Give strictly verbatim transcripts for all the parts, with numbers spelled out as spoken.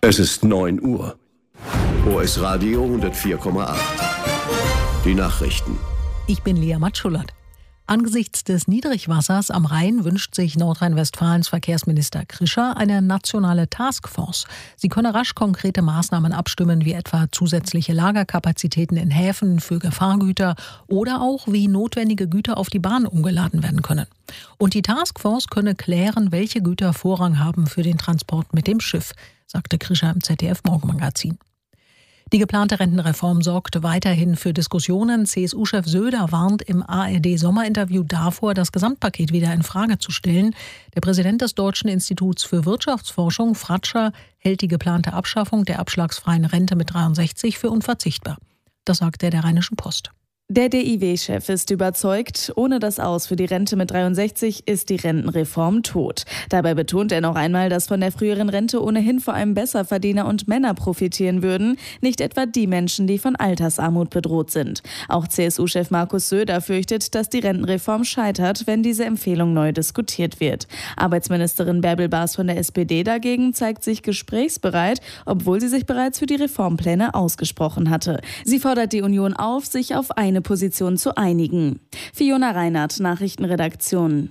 Es ist neun Uhr. O S Radio hundertvier Komma acht. Die Nachrichten. Ich bin Lea Matschulat. Angesichts des Niedrigwassers am Rhein wünscht sich Nordrhein-Westfalens Verkehrsminister Krischer eine nationale Taskforce. Sie könne rasch konkrete Maßnahmen abstimmen, wie etwa zusätzliche Lagerkapazitäten in Häfen für Gefahrgüter oder auch, wie notwendige Güter auf die Bahn umgeladen werden können. Und die Taskforce könne klären, welche Güter Vorrang haben für den Transport mit dem Schiff, sagte Krischer im Z D F-Morgenmagazin. Die geplante Rentenreform sorgt weiterhin für Diskussionen. C S U-Chef Söder warnt im A R D-Sommerinterview davor, das Gesamtpaket wieder in Frage zu stellen. Der Präsident des Deutschen Instituts für Wirtschaftsforschung, Fratscher, hält die geplante Abschaffung der abschlagsfreien Rente mit dreiundsechzig für unverzichtbar. Das sagte er der Rheinischen Post. Der D I W-Chef ist überzeugt, ohne das Aus für die Rente mit dreiundsechzig ist die Rentenreform tot. Dabei betont er noch einmal, dass von der früheren Rente ohnehin vor allem Besserverdiener und Männer profitieren würden, nicht etwa die Menschen, die von Altersarmut bedroht sind. Auch C S U-Chef Markus Söder fürchtet, dass die Rentenreform scheitert, wenn diese Empfehlung neu diskutiert wird. Arbeitsministerin Bärbel Baas von der S P D dagegen zeigt sich gesprächsbereit, obwohl sie sich bereits für die Reformpläne ausgesprochen hatte. Sie fordert die Union auf, sich auf eine Position zu einigen. Fiona Reinhardt, Nachrichtenredaktion.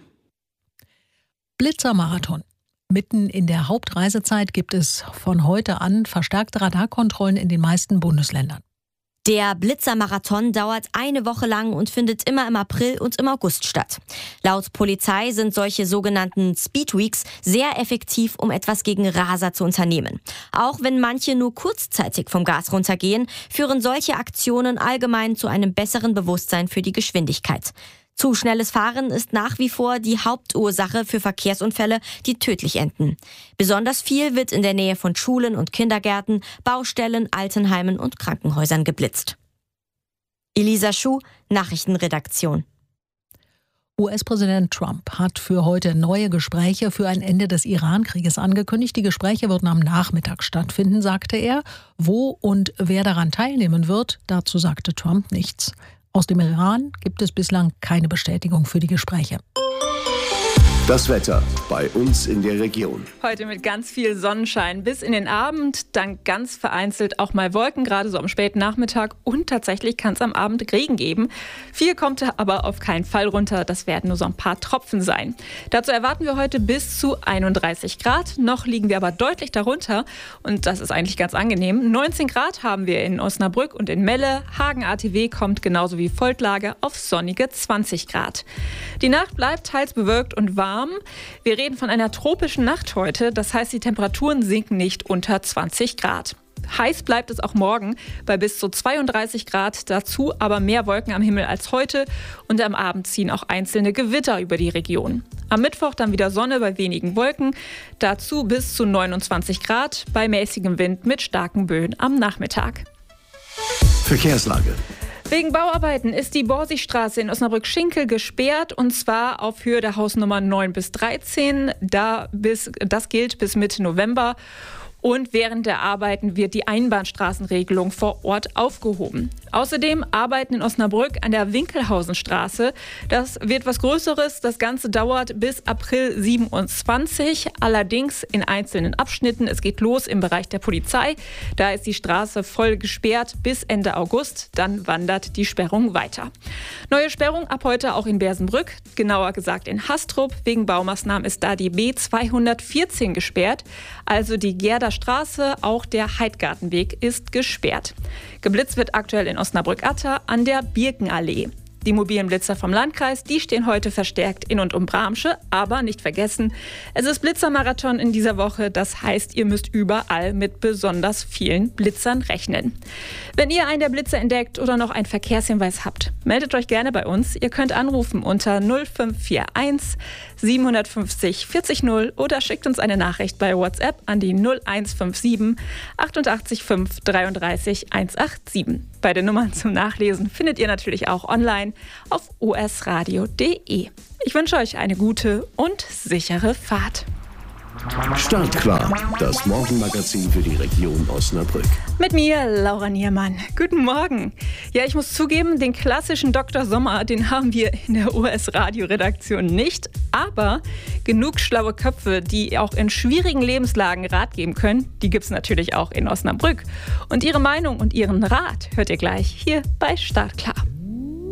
Blitzermarathon. Mitten in der Hauptreisezeit gibt es von heute an verstärkte Radarkontrollen in den meisten Bundesländern. Der Blitzermarathon dauert eine Woche lang und findet immer im April und im August statt. Laut Polizei sind solche sogenannten Speedweeks sehr effektiv, um etwas gegen Raser zu unternehmen. Auch wenn manche nur kurzzeitig vom Gas runtergehen, führen solche Aktionen allgemein zu einem besseren Bewusstsein für die Geschwindigkeit. Zu schnelles Fahren ist nach wie vor die Hauptursache für Verkehrsunfälle, die tödlich enden. Besonders viel wird in der Nähe von Schulen und Kindergärten, Baustellen, Altenheimen und Krankenhäusern geblitzt. Elisa Schuh, Nachrichtenredaktion. U S-Präsident Trump hat für heute neue Gespräche für ein Ende des Iran-Krieges angekündigt. Die Gespräche würden am Nachmittag stattfinden, sagte er. Wo und wer daran teilnehmen wird, dazu sagte Trump nichts. Aus dem Iran gibt es bislang keine Bestätigung für die Gespräche. Das Wetter bei uns in der Region. Heute mit ganz viel Sonnenschein bis in den Abend, dann ganz vereinzelt auch mal Wolken, gerade so am späten Nachmittag. Und tatsächlich kann es am Abend Regen geben. Viel kommt aber auf keinen Fall runter, das werden nur so ein paar Tropfen sein. Dazu erwarten wir heute bis zu einunddreißig Grad. Noch liegen wir aber deutlich darunter und das ist eigentlich ganz angenehm. neunzehn Grad haben wir in Osnabrück und in Melle. Hagen-A T W kommt genauso wie Volklage auf sonnige zwanzig Grad. Die Nacht bleibt teils bewölkt und warm. Wir reden von einer tropischen Nacht heute, das heißt, die Temperaturen sinken nicht unter zwanzig Grad. Heiß bleibt es auch morgen bei bis zu zweiunddreißig Grad, dazu aber mehr Wolken am Himmel als heute und am Abend ziehen auch einzelne Gewitter über die Region. Am Mittwoch dann wieder Sonne bei wenigen Wolken, dazu bis zu neunundzwanzig Grad bei mäßigem Wind mit starken Böen am Nachmittag. Verkehrslage. Wegen Bauarbeiten ist die Borsigstraße in Osnabrück-Schinkel gesperrt und zwar auf Höhe der Hausnummer neun bis dreizehn. Da bis, das gilt bis Mitte November. Und während der Arbeiten wird die Einbahnstraßenregelung vor Ort aufgehoben. Außerdem arbeiten in Osnabrück an der Winkelhausenstraße. Das wird was Größeres. Das Ganze dauert bis April siebenundzwanzig. Allerdings in einzelnen Abschnitten. Es geht los im Bereich der Polizei. Da ist die Straße voll gesperrt bis Ende August. Dann wandert die Sperrung weiter. Neue Sperrung ab heute auch in Bersenbrück. Genauer gesagt in Hastrup. Wegen Baumaßnahmen ist da die B zweihundertvierzehn gesperrt. Also die Gerda Straße, auch der Heidgartenweg ist gesperrt. Geblitzt wird aktuell in Osnabrück-Atter an der Birkenallee. Die mobilen Blitzer vom Landkreis, die stehen heute verstärkt in und um Bramsche, aber nicht vergessen, es ist Blitzermarathon in dieser Woche, das heißt, ihr müsst überall mit besonders vielen Blitzern rechnen. Wenn ihr einen der Blitzer entdeckt oder noch einen Verkehrshinweis habt, meldet euch gerne bei uns. Ihr könnt anrufen unter null fünf vier eins siebenhundertfünfzig vierzig null oder schickt uns eine Nachricht bei WhatsApp an die null eins fünf sieben achtundachtzig fünf dreiunddreißig hundertsiebenundachtzig. Beide Nummern zum Nachlesen findet ihr natürlich auch online auf o s radio punkt d e. Ich wünsche euch eine gute und sichere Fahrt. Startklar, das Morgenmagazin für die Region Osnabrück. Mit mir, Laura Niermann. Guten Morgen. Ja, ich muss zugeben, den klassischen Doktor Sommer, den haben wir in der O S-Radio-Redaktion nicht. Aber genug schlaue Köpfe, die auch in schwierigen Lebenslagen Rat geben können, die gibt es natürlich auch in Osnabrück. Und ihre Meinung und ihren Rat hört ihr gleich hier bei Startklar.